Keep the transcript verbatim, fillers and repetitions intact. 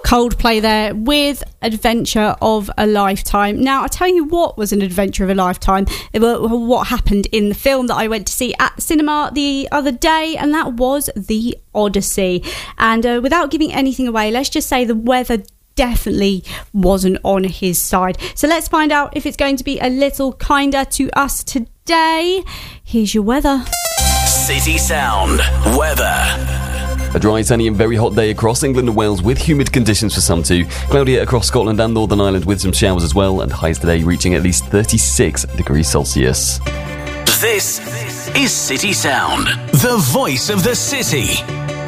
Coldplay there with Adventure of a Lifetime. Now, I'll tell you what was an adventure of a lifetime, what happened in the film that I went to see at cinema the other day, and that was The Odyssey. And uh, without giving anything away, let's just say the weather definitely wasn't on his side. So let's find out if it's going to be a little kinder to us today. Here's your weather. City Sound weather. A dry, sunny and very hot day across England and Wales with humid conditions for some too. Cloudy across Scotland and Northern Ireland with some showers as well, and highs today reaching at least thirty-six degrees Celsius. This is City Sound, the voice of the city.